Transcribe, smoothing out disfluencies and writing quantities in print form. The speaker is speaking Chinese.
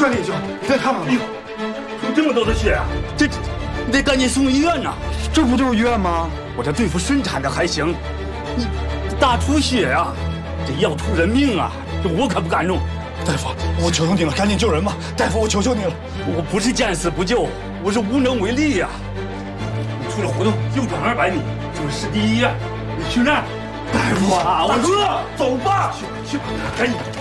摔了一跤，你再看看吧。哎呦，出这么多的血啊！这你得赶紧送医院呐！ 这不就是医院吗？ 我这对付顺产的还行，你大出血啊，这要出人命啊！这我可不敢弄。 大夫，我求求你了，赶紧救人吧！大夫，我求求你了。 我不是见死不救，我是无能为力呀。你出了胡同右转200米就是市第一医院，你去那儿。大夫啊，我哥，走吧，去吧，赶紧。